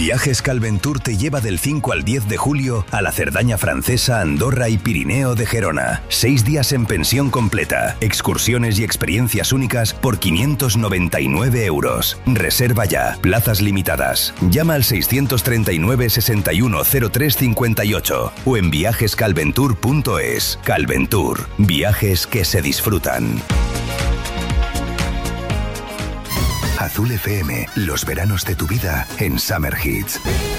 Viajes Calventur te lleva del 5 al 10 de julio a la Cerdaña francesa, Andorra y Pirineo de Gerona. 6 días en pensión completa, excursiones y experiencias únicas por 599 euros. Reserva ya, plazas limitadas. Llama al 639 61 03 58 o en viajescalventur.es. Calventur, viajes que se disfrutan. Azul FM, los veranos de tu vida en Summer Hits.